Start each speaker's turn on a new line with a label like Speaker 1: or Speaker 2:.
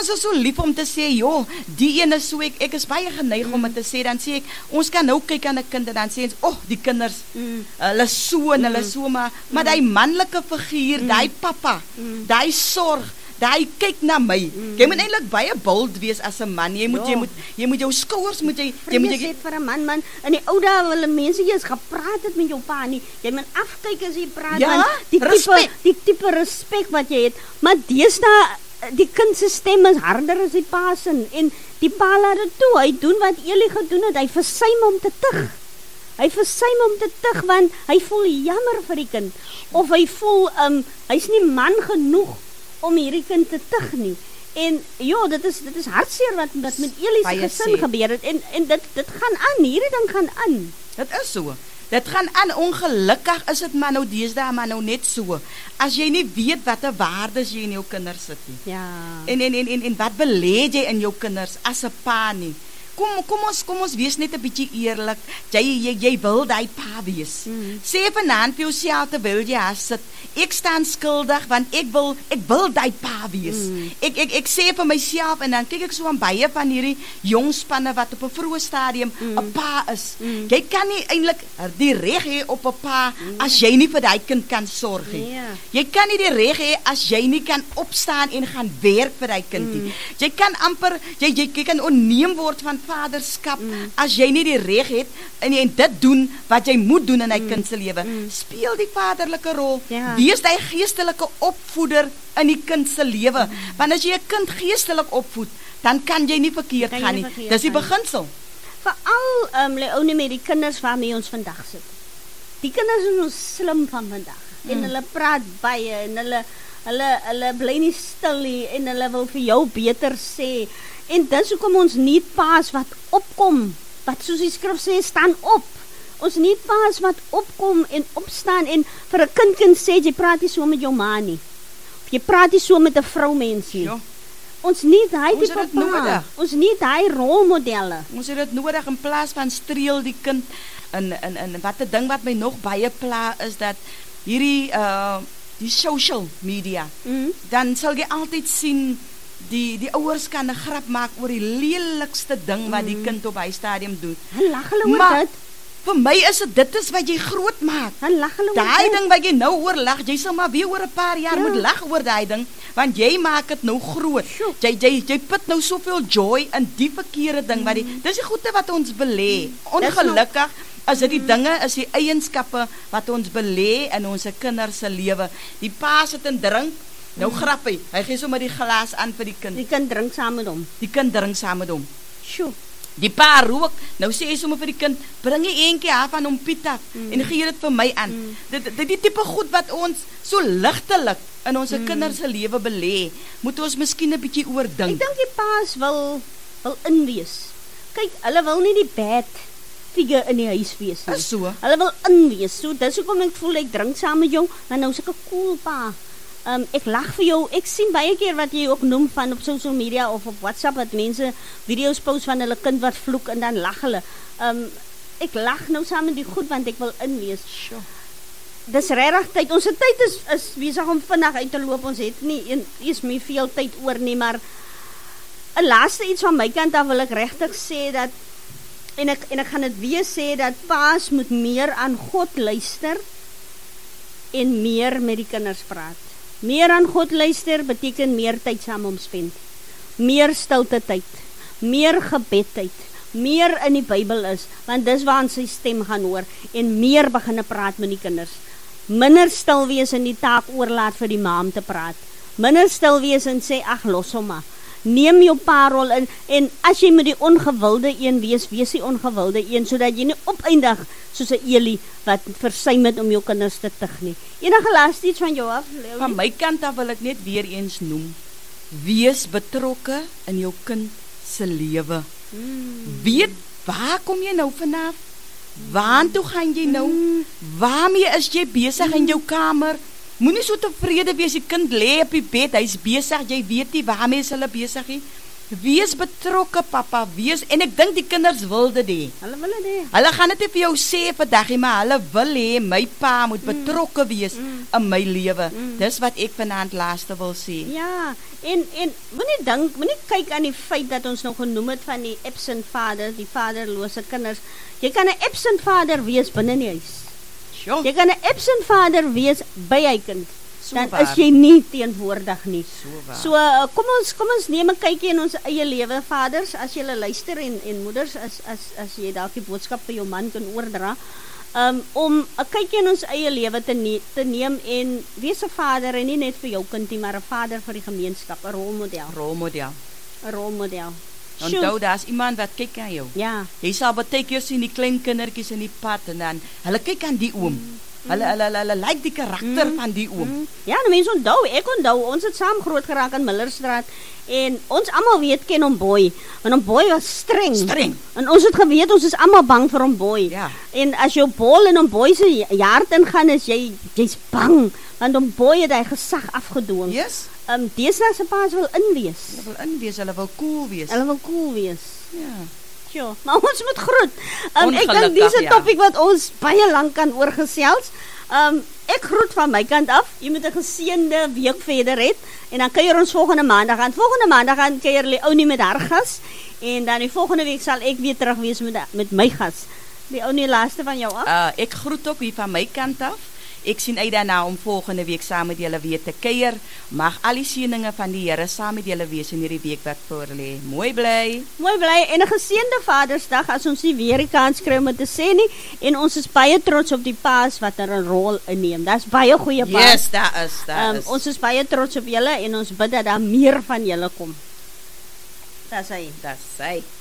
Speaker 1: ons is so lief om te sê, joh, die ene is so, ek is baie geneig om het te sê, dan sê ek, ons kan nou kyk aan 'n kind en dan sê ons, die kinders, hulle so en hulle so, maar die manlike figuur, die pappa, die sorg, die kyk na my. Jy moet eintlik baie bold wees as 'n man. Jy moet jou skouers jy
Speaker 2: sê vir 'n man, in die ou dae wil mense eers gepraat het met jou pa nie. Jy moet afkyk as jy praat,
Speaker 1: ja,
Speaker 2: die tipe respek wat jy het. Maar deesdae die kind se stem is harder as die pa se en die pa laat dit toe. Hy doen wat Eli gedoen het. Hy versuim om te tug. Hy versuim om te tug want hy voel jammer vir die kind of hy voel hy's nie man genoeg om hierdie kind te tug nie. En ja, dit is hartseer wat met Eli se gesin gebeur het en dit gaan aan, hierdie ding gaan aan.
Speaker 1: Dit is so. Dit gaan aan, ongelukkig is dit maar nou deesdae maar nou net so. As jy nie weet watter waardes jy in jou kinders sit nie.
Speaker 2: Ja.
Speaker 1: En wat belê jy in jou kinders as 'n pa nie. Kom ons wees net 'n bietjie eerlik. Jy wil daai pa wees. Sê vanaand vir jouself terwyl jy daar sit, ek staan skuldig want ek wil daai pa wees. Ek sê vir myself en dan kyk ek so aan baie van hierdie jong spanne wat op 'n vroeë stadium 'n pa is. Jy kan nie eintlik die reg hê op 'n pa as jy nie vir daai kind kan sorg nie.
Speaker 2: Yeah.
Speaker 1: Jy kan nie die reg hê as jy nie kan opstaan en gaan werk vir daai kind nie. Jy kan amper jy kan onneem word van vaderskap as jy nie die reg het en dit doen wat jy moet doen in hy kind se lewe. Speel die vaderlike rol.
Speaker 2: Ja.
Speaker 1: Wees die geestelike opvoeder in die kind se lewe. Want as jy 'n kind geestelik opvoed, dan kan jy nie verkeerd gaan nie. Dis die beginsel.
Speaker 2: Veral Leonie met die kinders waarmee ons vandag sit. Die kinders is ons slim van vandag. En hulle praat baie en hulle bly nie stil nie en hulle wil vir jou beter sê. En dis hoekom ons nie paas wat opkom, wat soos die skrif sê, staan op. Ons nie paas wat opkom en opstaan en vir 'n kind kan sê, jy praat nie so met jou ma nie. Of jy praat nie so met 'n vroumens nie.
Speaker 1: Ja.
Speaker 2: Ons nie daai tipe pa. Ons nie daai rolmodelle.
Speaker 1: Ons het dit nodig in plaas van streel die kind. En wat 'n ding wat my nog baie pla is dat hierdie die social media. Dan sal jy altyd sien die ouers kan 'n grap maak oor die lelikste ding wat die kind op hy stadium doen.
Speaker 2: Hulle lag hulle oor dit.
Speaker 1: Vir my is dit is wat jy groot maak.
Speaker 2: Hulle lag hulle oor
Speaker 1: daai ding wat jy nou oor lag, jy sal maar weer oor 'n paar jaar moet lag oor daai ding, want jy maak dit nou groot. Jy put nou soveel joy in die verkeerde ding wat dis die goeie wat ons belê. Ongelukkig as dit die dinge is, die eienskappe wat ons belê in ons kinders se lewe. Die pa sit en drink. Nou grap hy gee sommer die glas aan vir die kind.
Speaker 2: Die kind drink saam met hom.
Speaker 1: Die kind drink saam met hom.
Speaker 2: Sjoe.
Speaker 1: Die pa rook, nou sê hy sommer vir die kind, bring jy eentjie af van hom Piet af en gee dit vir my aan. Die tipe goed wat ons so ligtelik in ons kinders se lewe belê, moet ons miskien 'n bietjie oordink.
Speaker 2: Ek dink die pa's wil inwees. Kyk, hulle wil nie die bad figure in die huis wees nie.
Speaker 1: Is so.
Speaker 2: Hulle wil inwees. So dis hoekom ek voel ek drink saam met jou, maar nou seker cool pa. Ek lag vir jou. Ek sien baie keer wat jy ook noem van op social media of op WhatsApp wat mense video's post van hulle kind wat vloek en dan lag hulle. Ek lag nou saam met die goed want ek wil inwees.
Speaker 1: Sure.
Speaker 2: Dis regtig tyd. Ons tyd is besig om vinnig uit te loop. Ons het nie eens meer veel tyd oor nie, maar 'n laaste iets van my kant af wil ek regtig sê dat en ek gaan dit weer sê dat pa's moet meer aan God luister en meer met die kinders praat. Meer aan God luister beteken meer tyd saam om spend. Meer stilte tyd, meer gebedtyd, meer in die Bybel is, want dis waar ons sy stem gaan hoor en meer begin praat met die kinders. Minder stil wees en die taak oorlaat vir die ma om te praat. Minder stil wees en sê ag los hom maar. Neem jou parol in en as jy met die ongewilde een wees die ongewilde een sodat jy nie opeindig soos 'n Eli wat versuim het om jou kinders te tug nie. Enige laaste iets van jou af?
Speaker 1: Van my kant af wil ek net weer eens noem. Wees betrokke in jou kind se lewe. Weet waar kom jy nou vanaf? Waartoe gaan jy nou? Waarmee is jy besig in jou kamer? Moenie so tevrede wees, die kind lê op die bed, hy's besig, jy weet nie waarmee is hulle besig nie. Wees betrokke, papa, wees, en ek dink die kinders wil dit hê.
Speaker 2: Hulle wil dit.
Speaker 1: Hulle gaan dit nie vir jou sê vandag nie, maar hulle wil hê my pa moet betrokke wees in my lewe. Dis wat ek vanaand laaste wil sê.
Speaker 2: Ja, en moenie kyk aan die feit dat ons nou genoem het van die absent vader, die vaderlose kinders. Jy kan 'n absent vader wees binne die huis.
Speaker 1: Sjoe,
Speaker 2: Jy kan 'n absent vader wees by hy kind.
Speaker 1: so
Speaker 2: Dan
Speaker 1: waar.
Speaker 2: is jy nie teenwoordig nie.
Speaker 1: So waar.
Speaker 2: So kom ons neem 'n kykie in ons eie lewe, vaders, as jy luister en moeders as jy dalk die boodskap vir jou man kan oordra. Om 'n kykie in ons eie lewe te neem en wees 'n vader en nie net vir jou kind nie, maar 'n vader vir die gemeenskap, 'n rolmodel.
Speaker 1: Rolmodel.
Speaker 2: 'n Rolmodel.
Speaker 1: Onthou, daar's iemand wat kyk aan jou.
Speaker 2: Ja.
Speaker 1: Jy sal baie keer sien die klein kindertjies in die pad en dan hulle kyk aan die oom. Hulle like die karakter van die oom.
Speaker 2: Ja, nou mense ek onthou, ons het saam groot geraak in Millerstraat en ons almal weet hom Boy, want hom Boy was streng. En ons het geweet ons is almal bang vir hom Boy.
Speaker 1: Ja.
Speaker 2: En as jou bol in hom Boy se hart ingaan, is jy's bang, want hom Boy het hy gesag afgedwing.
Speaker 1: Yes.
Speaker 2: Deesdae se paas wil inwees.
Speaker 1: Hulle wil inwees, hulle wil cool wees.
Speaker 2: Hulle wil cool wees.
Speaker 1: Ja.
Speaker 2: Ja, maar ons moet groet. Ek dink
Speaker 1: Ongelukkig,
Speaker 2: dis 'n
Speaker 1: ja.
Speaker 2: topik wat ons baie lank kan oorgesels. Ek groet van my kant af. Jy moet 'n geseënde week verder hê en dan kuier ons volgende maandag aan. Volgende maandag gaan kuier Leonie met haar gas en dan die volgende week sal ek weer terug wees met my gas. Leonie, laaste van jou af.
Speaker 1: Ek groet ook hier van my kant af. Ek sien uit daarna om volgende week saam met julle weer te kuier. Mag al die seëninge van die Here saam met julle wees in hierdie week wat voorlê. Mooi bly.
Speaker 2: Mooi bly en 'n geseënde Vadersdag as ons nie weer die kans kry om dit te sê nie en ons is baie trots op die paas wat er 'n rol inneem. Daar's baie goeie paas.
Speaker 1: Yes, daar is.
Speaker 2: Ons is baie trots op julle en ons bid dat daar meer van julle kom. Dis hy.
Speaker 1: Dis hy.